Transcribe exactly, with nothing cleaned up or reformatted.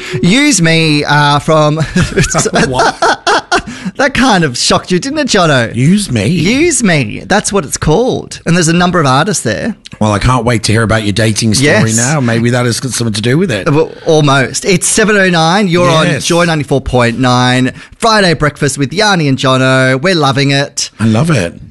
Use Me uh, from... What? That kind of shocked you, didn't it, Jono? Use Me? Use Me. That's what it's called. And there's a number of artists there. Well, I can't wait to hear about your dating story Yes. now. Maybe that has got something to do with it. Well, almost. It's seven oh nine. You're on Yes. Joy ninety-four point nine. Friday breakfast with Yanni and Jono. We're loving it. I love it.